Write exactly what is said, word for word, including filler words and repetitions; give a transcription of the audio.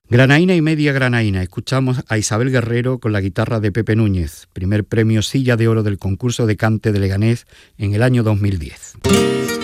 Granaína y media granaína. Escuchamos a Isabel Guerrero con la guitarra de Pepe Núñez, primer premio Silla de Oro del concurso de cante de Leganés en el año dos mil diez.